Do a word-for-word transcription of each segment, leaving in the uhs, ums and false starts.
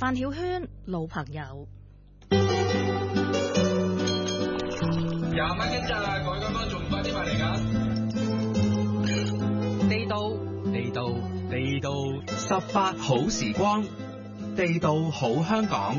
范曉萱老朋友。 廿蚊一隻啊！改咁多仲快啲買嚟㗎。 地道地道地道，十八好時光，地道好香港。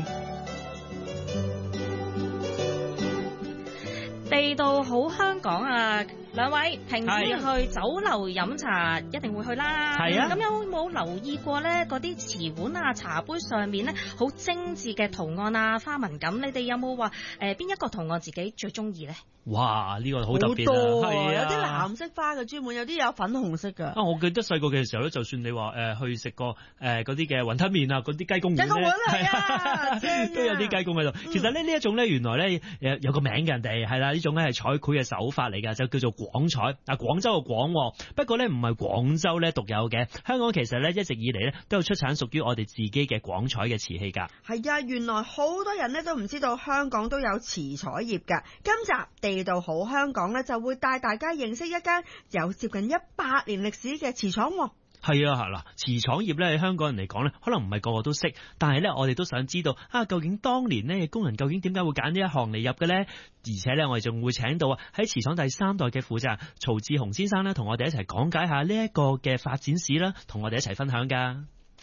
地道好香港啊！兩位平時去酒樓飲茶一定會去啦，係啊。咁有冇留意過咧？嗰啲瓷碗啊、茶杯上面咧好精緻嘅圖案啊、花紋咁，你哋有冇話誒邊一個圖案自己最中意咧？ 哇！呢、這個好特別啊， 係啊， 有啲藍色花嘅專門，有啲有粉紅色嘅。 啊，我記得細個嘅時候咧，就算你話誒、呃、去食過誒嗰啲嘅雲吞麵啊，嗰啲雞公碗咧，係都有啲雞公喺度。其實咧呢一種咧，原來咧有有個名嘅人哋係啦，呢種咧係彩繪嘅手法嚟㗎，就叫做廣彩。啊，廣州嘅廣，不過咧唔係廣州咧獨有嘅，香港其實咧一直以嚟咧都有出產屬於我哋自己嘅廣彩嘅瓷器㗎。 係啊，原來好多人咧都唔知道香港都有瓷彩業㗎。今集地道好香港咧就會帶大家認識一間有接近一百年歷史嘅瓷廠。 係啊，係啦，瓷廠業咧喺香港人嚟講咧，可能唔係個個都識，但係咧我哋都想知道啊，究竟當年咧工人究竟點解會揀呢一行嚟入嘅咧？而且咧我哋仲會請到啊喺瓷廠第三代嘅負責人曹志雄先生咧，同我哋一齊講解下呢一個嘅發展史啦，同我哋一齊分享噶。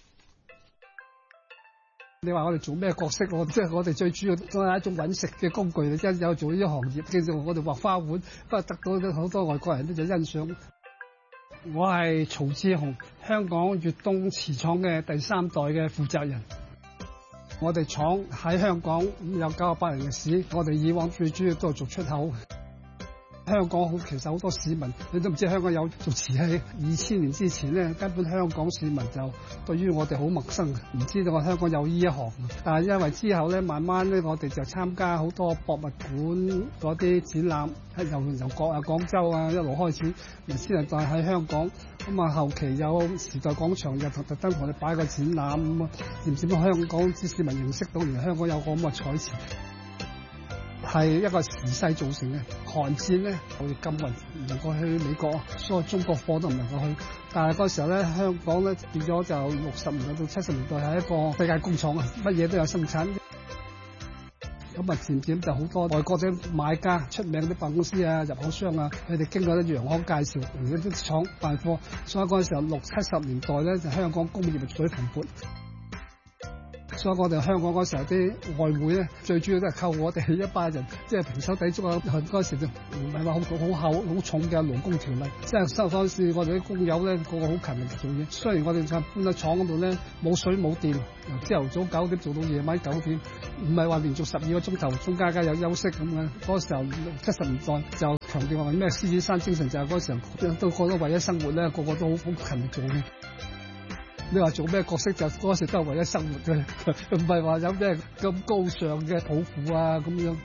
你話我哋做咩角色？我即係我哋最主要都係一種揾食嘅工具，即係有做呢啲行業，叫做我哋畫花碗，不過得到好多外國人都就欣賞。我係曹志雄，香港粵東瓷廠嘅第三代嘅負責人。我哋廠喺香港有九十八年歷史，我哋以往最主要都係做出口。香港好，其實好多市民你都唔知香港有做瓷器。二千年之前咧，根本香港市民就對於我哋好陌生，唔知道我香港有呢一行。但係因為之後咧，慢慢咧，我哋就參加好多博物館嗰啲展覽，喺由由國啊、廣州啊一路開始，先係再喺香港。咁啊，後期有時代廣場又特特登同我哋擺個展覽，咁啊，漸漸香港啲市民認識到原來香港有個咁嘅彩瓷。係一個時勢造成嘅。韓戰咧，我哋禁運唔能夠去美國，所以中國貨都唔能夠去。但係嗰時候咧，香港咧變咗就六十年代到七十年代係一個世界工廠啊，乜嘢都有生產。咁啊，漸漸就好多外國嘅買家、出名啲辦公司啊、入口商啊，佢哋經過啲洋行介紹，嚟啲廠辦貨，所以嗰陣時候六七十年代咧，就香港工業最蓬勃。所以我哋香港嗰時候啲外匯咧，最主要都係靠我哋一班人，即係平手抵足啊！嗰時就唔係話好好厚好重嘅勞工條例，即係收嗰時我哋啲工友咧個個好勤力做嘢。雖然我哋就搬喺廠嗰度咧冇水冇電，由朝頭早九點做到夜晚九點，唔係話連續十二個鐘頭，中間間有休息咁嘅。嗰時候七十年代就強調話咩獅子山精神，就係嗰時候都覺得為咗生活咧，個個都好好勤力做嘢。你話做咩角色就嗰時都係為咗生活嘅，唔係話有咩咁高尚嘅抱負啊咁樣。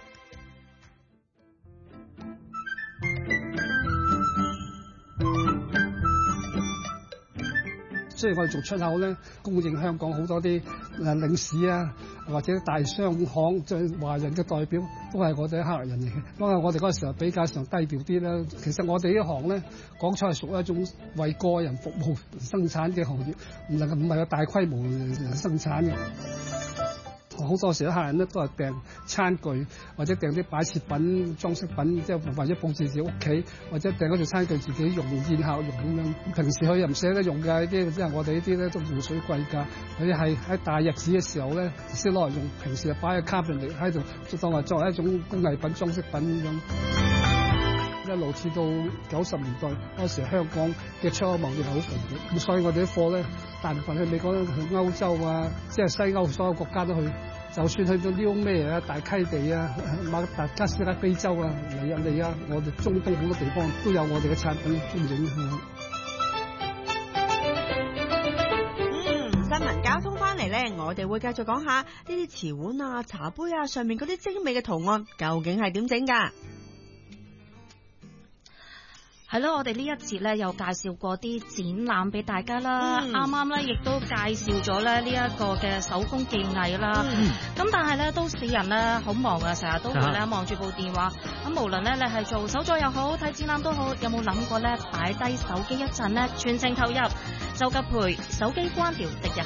雖然我哋做出口咧，供應香港好多啲誒領事啊，或者大商行即係華人嘅代表，都係我哋客人嚟嘅。因為我哋嗰時候比較上低調啲啦。其實我哋呢行咧，廣彩係屬於一種為個人服務生產嘅行業，唔能夠唔係有大規模生產嘅。好多時啲客人咧都係訂餐具或者訂啲擺設品、裝飾品，即係或者佈置自己屋企，或者訂嗰條餐具自己用宴客用咁樣。平時佢又唔捨得用㗎，呢啲即係我哋呢啲咧都湖水貴價。佢係喺大日子嘅時候咧先攞嚟用，平時就擺喺卡入嚟喺度，就當係作為一種工藝品、裝飾品咁樣。一路至到九十年代嗰時，香港嘅出口貿易係好蓬勃，咁所以我哋啲貨咧，大部分去美國、去歐洲啊，即係西歐所有國家都去。就算去到撩咩啊、大溪地啊、馬達加斯加非洲啊、尼日利亞，我哋中東好多地方都有我哋嘅產品蹤影。 嗯，新聞交通翻嚟咧，我哋會繼續講下呢啲瓷碗啊、茶杯啊上面嗰啲精美嘅圖案，究竟係點整㗎？ 係咯，我哋呢一節咧又介紹過啲展覽俾大家啦，啱啱咧亦都介紹咗咧呢一個嘅手工技藝啦。咁、嗯、但係咧都市人咧好忙啊，成日都會咧望住部電話。咁無論咧你係做手作又好，睇展覽都好，有冇諗過咧擺低手機一陣咧，全程投入，就及陪手機關掉，滴入